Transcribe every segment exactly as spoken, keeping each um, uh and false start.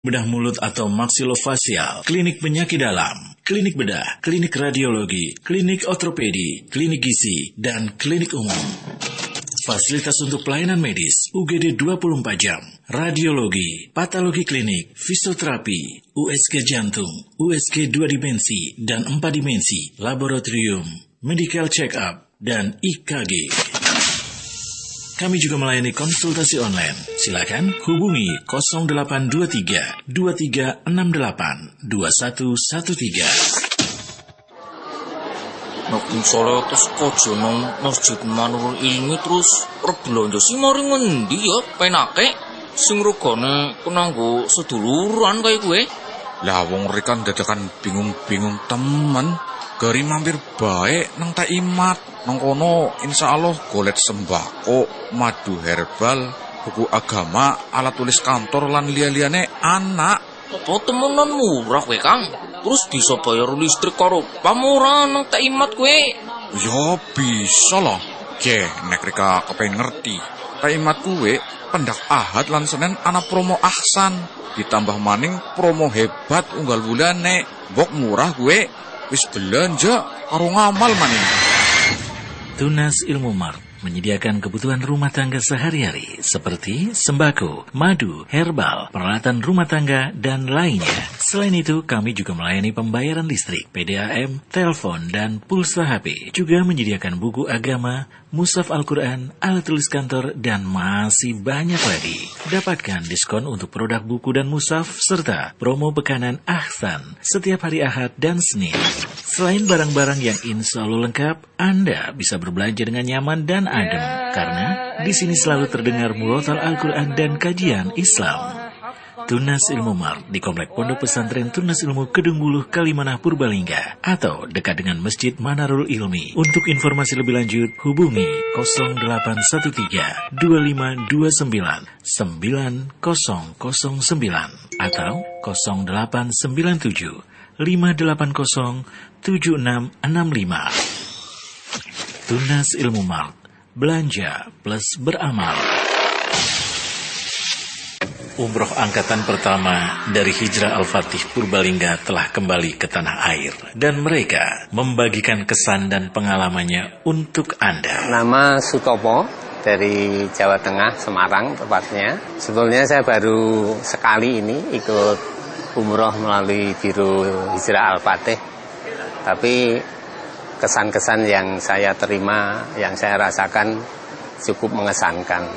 bedah mulut atau maksilofasial, klinik penyakit dalam, klinik bedah, klinik radiologi, klinik ortopedi, klinik gizi, dan klinik umum. Fasilitas untuk pelayanan medis, U G D dua puluh empat jam, radiologi, patologi klinik, fisioterapi, U S G jantung, U S G dua dimensi dan empat dimensi, laboratorium, medical check-up, dan I K G. Kami juga melayani konsultasi online. Silakan hubungi nol delapan dua tiga dua tiga enam delapan dua satu satu tiga. Nek misalnya terus kojo nang Masjid Manurul Ilmi terus rebelanja sih mari ngendi ya penake sing regane penanggo seduluran kaya kowe. Lah wong rekan dadakan bingung-bingung temen. Gari mampir baik nang tak imat. Nang kono insyaallah golek sembako, madu herbal, buku agama, alat tulis kantor lan liya-liyane anak. Apa temenan murah kowe, Kang? Terus bisa bayar listrik karo pamurah nang tak imat kowe? Ya bisa lah. Ke nek reka kepengen ngerti. Tak imat kowe pendak Ahad lan Senin ana promo ahsan. Ditambah maning promo hebat unggal bulane. Bok murah kowe wis belanja karo ngamal maning. Tunas Ilmu Mart menyediakan kebutuhan rumah tangga sehari-hari seperti sembako, madu, herbal, peralatan rumah tangga, dan lainnya. Selain itu, kami juga melayani pembayaran listrik, P D A M, telepon, dan pulsa H P. Juga menyediakan buku agama, mushaf Al-Quran, alat tulis kantor, dan masih banyak lagi. Dapatkan diskon untuk produk buku dan mushaf, serta promo bekanan Ahsan setiap hari Ahad dan Senin. Selain barang-barang yang insya Allah lengkap, Anda bisa berbelanja dengan nyaman dan adem, karena di sini selalu terdengar murotal Al-Quran dan kajian Islam. Tunas Ilmu Mart di Komplek Pondok Pesantren Tunas Ilmu Kedung Buluh, Kalimanah, Purbalingga, atau dekat dengan Masjid Manarul Ilmi. Untuk informasi lebih lanjut, hubungi nol delapan satu tiga dua lima dua sembilan sembilan nol nol sembilan atau nol delapan sembilan tujuh lima delapan nol tujuh enam enam lima. Tunas Ilmu Mart, belanja plus beramal. Umroh angkatan pertama dari Hijrah Al-Fatih Purbalingga telah kembali ke tanah air, dan mereka membagikan kesan dan pengalamannya untuk Anda. Nama Sutopo dari Jawa Tengah, Semarang tepatnya. Sebetulnya saya baru sekali ini ikut umroh melalui Biro Hijrah Al-Fatih, tapi kesan-kesan yang saya terima, yang saya rasakan cukup mengesankan.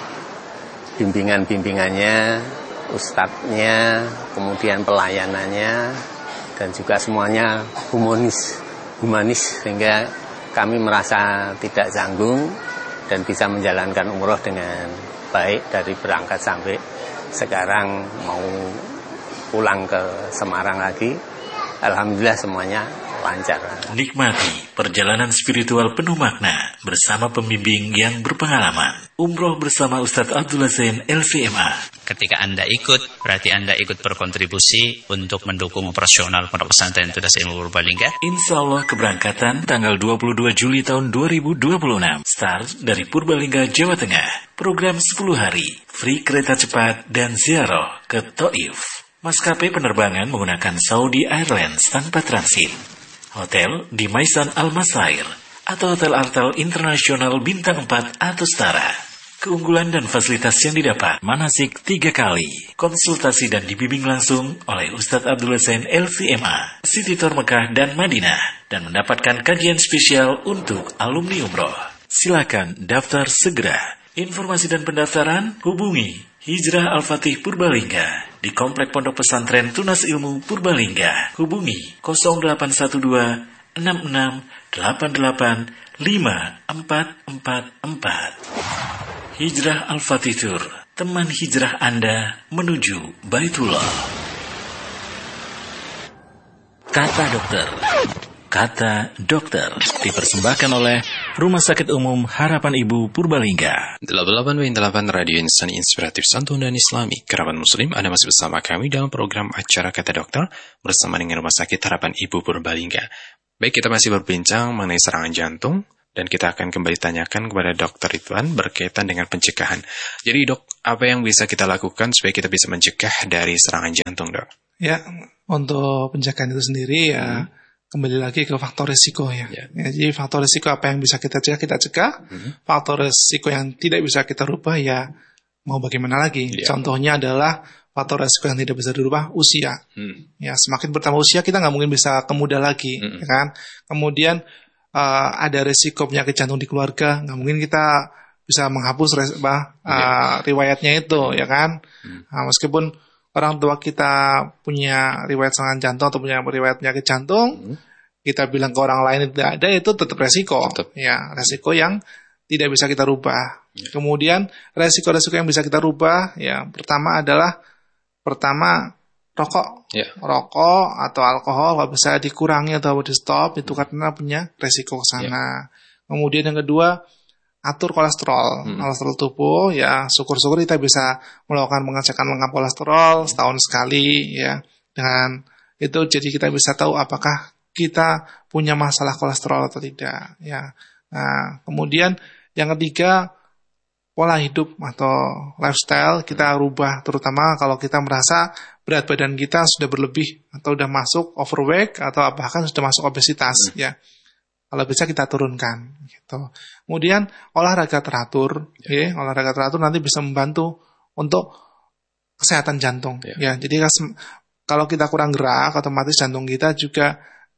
Bimbingan-bimbingannya, ustadznya, kemudian pelayanannya, dan juga semuanya humanis, humanis sehingga kami merasa tidak canggung dan bisa menjalankan umroh dengan baik dari berangkat sampai sekarang mau pulang ke Semarang lagi. Alhamdulillah semuanya lancar. Nikmati perjalanan spiritual penuh makna bersama pembimbing yang berpengalaman. Umroh bersama Ustadz Abdullah Zain L V M A. Ketika Anda ikut, berarti Anda ikut berkontribusi untuk mendukung operasional Pondok Pesantren Tunas Ilmu Purbalingga. Insya Allah keberangkatan tanggal dua puluh dua Juli tahun dua ribu dua puluh enam. Start dari Purbalingga, Jawa Tengah. Program sepuluh hari, free kereta cepat dan ziarah ke Taif. Maskapai penerbangan menggunakan Saudi Airlines tanpa transit. Hotel di Maisan Al-Masair atau Hotel Artal Internasional Bintang empat atau setara. Keunggulan dan fasilitas yang didapat: manasik tiga kali, konsultasi dan dibimbing langsung oleh Ustadz Abdullah Zain L V M A, Siti Tor Mekah dan Madinah, dan mendapatkan kajian spesial untuk alumni umroh. Silakan daftar segera. Informasi dan pendaftaran hubungi Hijrah Al-Fatih Purbalingga di Komplek Pondok Pesantren Tunas Ilmu Purbalingga. Hubungi nol delapan satu dua enam enam delapan delapan lima empat empat empat. Hijrah Al-Fatih Tour, teman hijrah Anda menuju Baitullah. Kata Dokter. Kata Dokter dipersembahkan oleh Rumah Sakit Umum Harapan Ibu Purbalingga. delapan puluh delapan koma delapan Radio Insani Inspiratif Santun dan Islami. Kerabat Muslim, Anda masih bersama kami dalam program acara Kata Dokter bersama dengan Rumah Sakit Harapan Ibu Purbalingga. Baik, kita masih berbincang mengenai serangan jantung Dan kita akan kembali tanyakan kepada Dokter Ridwan berkaitan dengan pencegahan. Jadi dok, apa yang bisa kita lakukan supaya kita bisa mencegah dari serangan jantung, dok? Ya, untuk pencegahan itu sendiri ya hmm. kembali lagi ke faktor risiko ya. ya. ya. Jadi faktor risiko apa yang bisa kita cegah, kita cegah. Hmm. Faktor risiko yang tidak bisa kita rubah ya mau bagaimana lagi. Ya. Contohnya adalah faktor risiko yang tidak bisa dirubah, usia. Hmm. Ya, semakin bertambah usia kita nggak mungkin bisa kemuda lagi, hmm. ya kan? Kemudian uh, ada risiko penyakit jantung di keluarga, nggak mungkin kita bisa menghapus res, bah, uh, yeah. riwayatnya itu, ya kan? Hmm. Nah, meskipun orang tua kita punya riwayat serangan jantung atau punya riwayat penyakit jantung, hmm. kita bilang ke orang lain tidak ada, itu tetap resiko, tetap. Ya, resiko yang tidak bisa kita rubah. Yeah. Kemudian resiko-resiko yang bisa kita rubah, ya pertama adalah Pertama, rokok. Yeah. Rokok atau alkohol kalau bisa dikurangi atau di stop, itu karena punya resiko ke sana. Yeah. Kemudian yang kedua, atur kolesterol. Hmm. Kolesterol tubuh, ya syukur-syukur kita bisa melakukan pengecekan lengkap kolesterol setahun sekali, ya. Dengan itu jadi kita bisa tahu apakah kita punya masalah kolesterol atau tidak, ya. Nah, kemudian yang ketiga, pola hidup atau lifestyle kita rubah, terutama kalau kita merasa berat badan kita sudah berlebih atau sudah masuk overweight atau bahkan sudah masuk obesitas, hmm. ya. Kalau bisa kita turunkan, gitu. Kemudian olahraga teratur, ya. Ya, olahraga teratur nanti bisa membantu untuk kesehatan jantung, ya. Ya, jadi kalau kita kurang gerak, otomatis jantung kita juga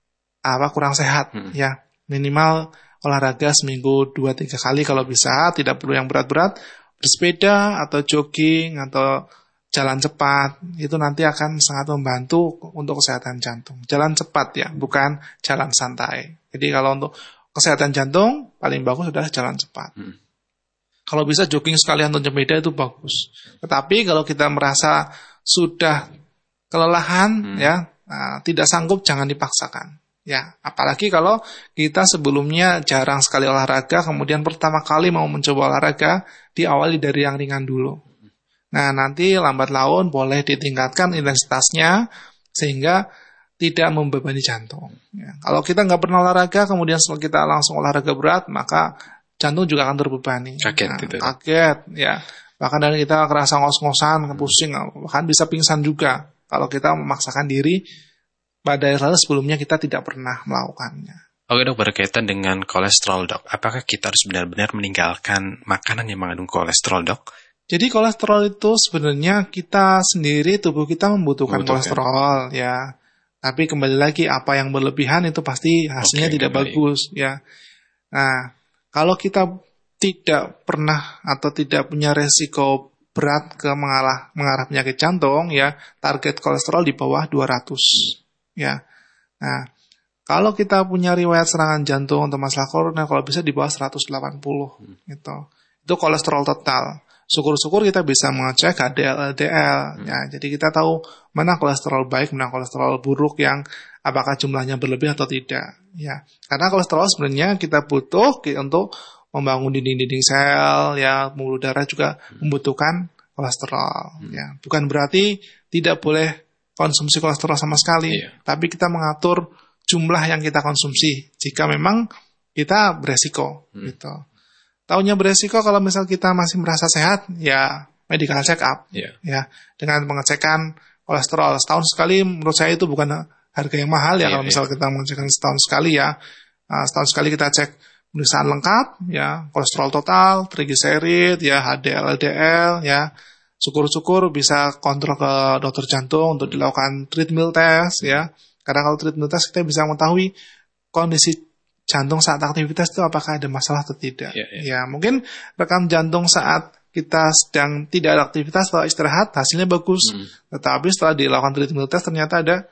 apa kurang sehat, hmm. ya. Minimal olahraga seminggu dua tiga kali kalau bisa, tidak perlu yang berat-berat, bersepeda atau jogging atau jalan cepat, itu nanti akan sangat membantu untuk kesehatan jantung. Jalan cepat ya, bukan jalan santai. Jadi kalau untuk kesehatan jantung, paling bagus adalah jalan cepat. Hmm. Kalau bisa jogging sekalian atau sepeda itu bagus. Tetapi kalau kita merasa sudah kelelahan, hmm. ya, nah, tidak sanggup, jangan dipaksakan. Ya, apalagi kalau kita sebelumnya jarang sekali olahraga, kemudian pertama kali mau mencoba olahraga, diawali dari yang ringan dulu. Nah, nanti lambat laun boleh ditingkatkan intensitasnya, sehingga tidak membebani jantung. Ya, kalau kita nggak pernah olahraga, kemudian setelah kita langsung olahraga berat, maka jantung juga akan terbebani. Kaget nah, gitu. Kaget, ya. Bahkan dari kita kerasa ngos-ngosan, pusing, bahkan bisa pingsan juga. Kalau kita memaksakan diri, pada yang lalu sebelumnya kita tidak pernah melakukannya. Oke dok, berkaitan dengan kolesterol dok, apakah kita harus benar-benar meninggalkan makanan yang mengandung kolesterol dok? Jadi kolesterol itu sebenarnya kita sendiri, tubuh kita membutuhkan, membutuhkan. kolesterol ya. Tapi kembali lagi apa yang berlebihan itu pasti hasilnya Oke, tidak kembali. bagus ya. Nah, kalau kita tidak pernah atau tidak punya resiko berat ke mengarah mengarah penyakit jantung ya, target kolesterol di bawah dua ratus. Ya, nah kalau kita punya riwayat serangan jantung atau masalah koroner, kalau bisa di bawah seratus delapan puluh, hmm. gitu. Itu kolesterol total. Syukur-syukur kita bisa mengecek H D L, L D L. Hmm. Ya, jadi kita tahu mana kolesterol baik, mana kolesterol buruk yang apakah jumlahnya berlebih atau tidak. Ya, karena kolesterol sebenarnya kita butuh untuk membangun dinding-dinding sel, ya, pembuluh darah juga hmm. membutuhkan kolesterol. Hmm. Ya, bukan berarti tidak boleh konsumsi kolesterol sama sekali, iya. tapi kita mengatur jumlah yang kita konsumsi jika memang kita beresiko, hmm. gitu. Taunya beresiko kalau misal kita masih merasa sehat, ya medical check up, iya. ya dengan pengecekan kolesterol setahun sekali. Menurut saya itu bukan harga yang mahal ya, iya, kalau misal iya. kita mengecekan setahun sekali ya, nah, setahun sekali kita cek pemeriksaan lengkap, ya kolesterol total, trigliserid, ya H D L, L D L, ya. Syukur-syukur bisa kontrol ke dokter jantung untuk dilakukan treadmill test ya. Karena kalau treadmill test kita bisa mengetahui kondisi jantung saat aktivitas itu apakah ada masalah atau tidak. Ya, ya. ya mungkin rekam jantung saat kita sedang tidak ada aktivitas atau istirahat hasilnya bagus. Hmm. Tetapi setelah dilakukan treadmill test ternyata ada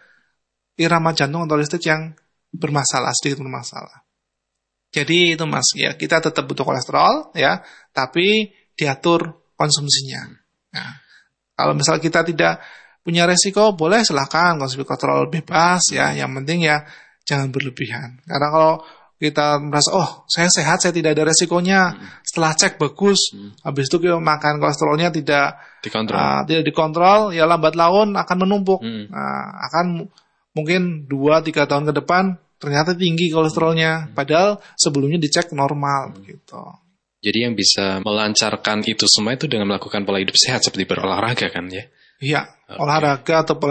irama jantung atau listrik yang bermasalah, sedikit bermasalah. Jadi itu mas, ya kita tetap butuh kolesterol ya, tapi diatur konsumsinya. Nah, kalau misal kita tidak punya resiko, boleh silakan konsumsi kolesterol bebas ya. Yang penting ya jangan berlebihan. Karena kalau kita merasa oh saya sehat, saya tidak ada resikonya, hmm. setelah cek bagus, hmm. habis itu kita makan kolesterolnya tidak dikontrol, uh, tidak dikontrol, ya lambat laun akan menumpuk. Hmm. Nah, akan mungkin dua tiga tahun ke depan ternyata tinggi kolesterolnya, padahal sebelumnya dicek normal gitu. Jadi yang bisa melancarkan itu semua itu dengan melakukan pola hidup sehat seperti berolahraga kan ya? Iya, okay. Olahraga atau pola